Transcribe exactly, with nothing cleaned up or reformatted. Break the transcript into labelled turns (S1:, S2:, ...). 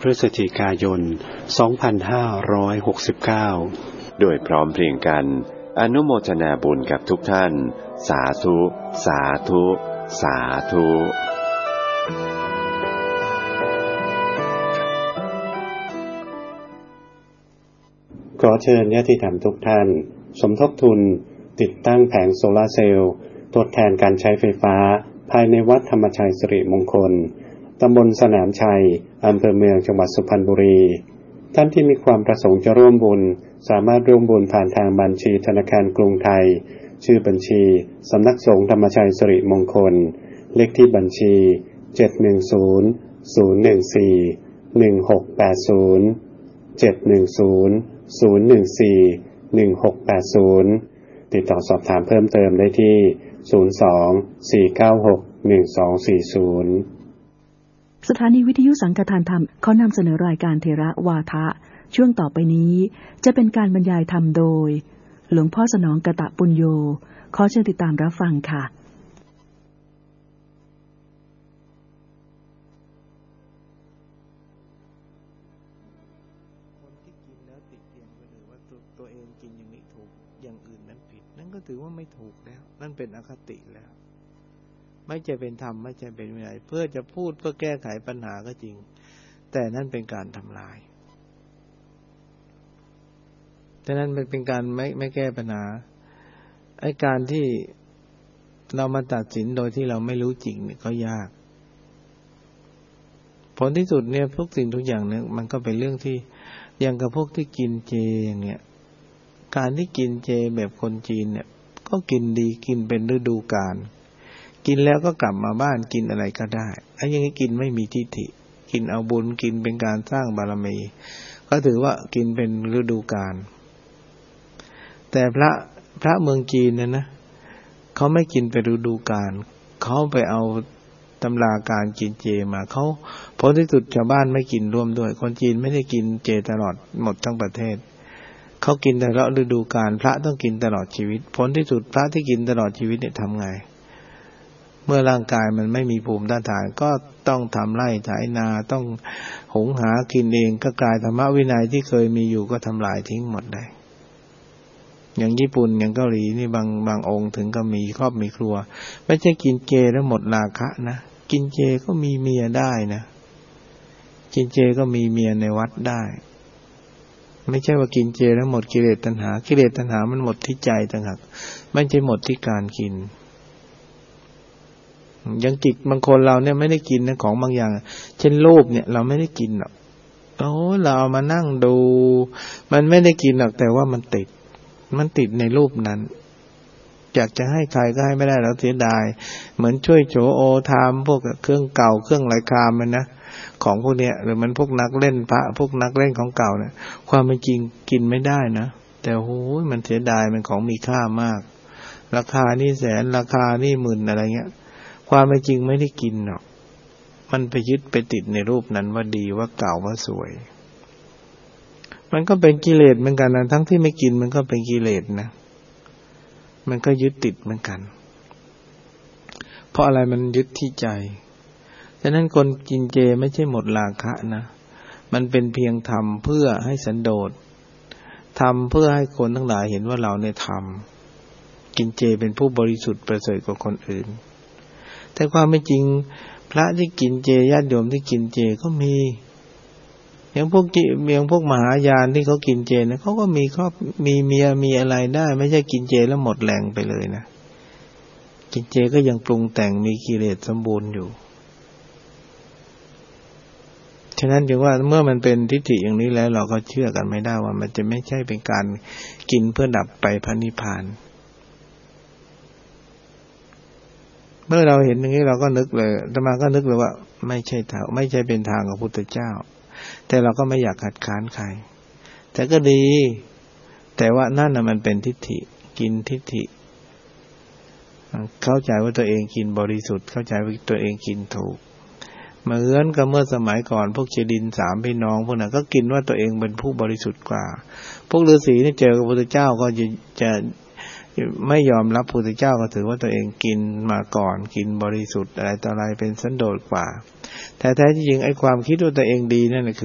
S1: พฤศจิกายน สองพันห้าร้อยหกสิบเก้า
S2: โดยพร้อมเพรียงกันอนุโมทนาบุญกับทุกท่านสาธุสาธุสาธุ
S1: ขอเชิญญาติธรรมทุกท่านสมทบทุนติดตั้งแผงโซลาร์เซลล์ทดแทนการใช้ไฟฟ้าภายในวัดธรรมชัยสิริมงคลตำบลสนามชัยอำเภอเมืองจังหวัดสุพรรณบุรีท่านที่มีความประสงค์จะร่วมบุญสามารถร่วมบุญผ่านทางบัญชีธนาคารกรุงไทยชื่อบัญชีสำนักสงฆ์ธรรมชัยสิริมงคลเลขที่บัญชีเจ็ด หนึ่ง ศูนย์ ศูนย์ หนึ่ง สี่ หนึ่ง หก แปด ศูนย์ เจ็ด หนึ่ง ศูนย์ ศูนย์ หนึ่ง สี่ หนึ่ง หก แปด ศูนย์ติดต่อสอบถามเพิ่มเติมได้ที่ศูนย์ สอง สี่ เก้า หก หนึ่ง สอง สี่ ศูนย์
S3: สถานีวิทยุสังฆทานธรรมเขานำเสนอรายการเทระวาทะช่วงต่อไปนี้จะเป็นการบรรยายธรรมโดยหลวงพ่อสนองกตปุญโญขอเชิญติดตามรับฟังค่ะ
S4: คนที่กินแล้วติเตียนคนอื่นว่าตัวเองกินอย่างนี้ถูกอย่างอื่นนั้นผิดนั่นก็ถือว่าไม่ถูกแล้วนั่นเป็นอคติแล้วไม่ใช่เป็นธรรมไม่ใช่เป็นวินัยเพื่อจะพูดเพื่อแก้ไขปัญหาก็จริงแต่นั่นเป็นการทำลายแต่นั้นมันเป็นการไม่ไม่แก้ปัญหาไอ้การที่เรามาตัดสินโดยที่เราไม่รู้จริงเนี่ยก็ยากผลที่สุดเนี่ยทุกสิ่งทุกอย่างเนี่ยมันก็เป็นเรื่องที่อย่างกับพวกที่กินเจอย่างเงี้ยการที่กินเจแบบคนจีนเนี่ยก็กินดีกินเป็นฤดูกาลกินแล้วก็กลับมาบ้านกินอะไรก็ได้ไอ้อย่างนี้กินไม่มีทิฏฐิกินเอาบุญกินเป็นการสร้างบารมีก็ถือว่ากินเป็นฤดูกาลแต่พระพระเมืองจีนเนี่ยนะเขาไม่กินเป็นฤดูกาลเขาไปเอาตำราการกินเจมาเขาผลที่สุดชาวบ้านไม่กินร่วมด้วยคนจีนไม่ได้กินเจตลอดหมดทั้งประเทศเขากินแต่ละฤดูกาลพระต้องกินตลอดชีวิตผลที่สุดพระที่กินตลอดชีวิตเนี่ยทำไงเมื่อร่างกายมันไม่มีภูมิต้านทานก็ต้องทำไร่ไถนาต้องหุงหากินเองก็กลายธรรมวินัยที่เคยมีอยู่ก็ทำลายทิ้งหมดเลยอย่างญี่ปุ่นอย่างเกาหลีนี่บางบางองค์ถึงก็มีครอบมีครัวไม่ใช่กินเจแล้วหมดราคะนะกินเจก็มีเมียได้นะกินเจก็มีเมียในวัดได้ไม่ใช่ว่ากินเจแล้วหมดกิเลสตัณหากิเลสตัณหามันหมดที่ใจต่างหากไม่ใช่หมดที่การกินยังกิจบางคนเราเนี่ยไม่ได้กินนะของบางอย่างเช่นรูปเนี่ยเราไม่ได้กินหรอกโอ้เราเอามานั่งดูมันไม่ได้กินหรอกแต่ว่ามันติดมันติดในรูปนั้นอยากจะให้ใครก็ให้ไม่ได้แล้วเสียดายเหมือนช่วยโจโอทามพวกเครื่องเก่าเครื่องไหลคามมันนะของพวกเนี้ยหรือมันพวกนักเล่นพระพวกนักเล่นของเก่าเนี่ยความเป็นจริงกินไม่ได้นะแต่โอ้ยมันเสียดายมันของมีค่ามากราคานี่แสนราคานี่หมื่นอะไรเงี้ยความเป็นจริงไม่ได้กินหรอกมันไปยึดไปติดในรูปนั้นว่าดีว่าเก่าว่าสวยมันก็เป็นกิเลสเหมือนกันนะทั้งที่ไม่กินมันก็เป็นกิเลสนะมันก็ยึดติดเหมือนกันเพราะอะไรมันยึดที่ใจฉะนั้นคนกินเจไม่ใช่หมดราคะนะมันเป็นเพียงทำเพื่อให้สันโดษทำเพื่อให้คนทั้งหลายเห็นว่าเราเนี่ยทำกินเจเป็นผู้บริสุทธิ์ประเสริฐกว่าคนอื่นแต่ความเป็นจริงพระที่กินเจญาติโยมที่กินเจก็มีอย่างพวกกิอย่างพวกมหายานที่เขากินเจนะเขาก็มีครอบมีเมียมีอะไรได้ไม่ใช่กินเจแล้วหมดแรงไปเลยนะกินเจก็ยังปรุงแต่งมีกิเลสสมบูรณ์อยู่ฉะนั้นจึงว่าเมื่อมันเป็นทิฏฐิอย่างนี้แล้วเราก็เชื่อกันไม่ได้ว่ามันจะไม่ใช่เป็นการกินเพื่อดับไปพระนิพพานเมื่อเราเห็นอย่างนี้เราก็นึกเลยอาตมาก็นึกเลยว่าไม่ใช่ทางไม่ใช่เป็นทางของพุทธเจ้าแต่เราก็ไม่อยากขัดขานใครแต่ก็ดีแต่ว่านั่นน่ะมันเป็นทิฏฐิกินทิฏฐิเข้าใจว่าตัวเองกินบริสุทธิ์เข้าใจว่าตัวเองกินถูกเหมือนกับเมื่อสมัยก่อนพวกเชดินสามพี่น้องพวกนั้นก็กินว่าตัวเองเป็นผู้บริสุทธิ์กว่าพวกฤาษีนี่เจอกับพระพุทธเจ้าก็จะจะไม่ยอมรับพระพุทธเจ้าก็ถือว่าตัวเองกินมาก่อนกินบริสุทธิ์อะไรต่ออะไรเป็นสันโดษกว่าแต่แท้จริงไอ้ความคิดว่าตัวเองดีนั่นแหละคือ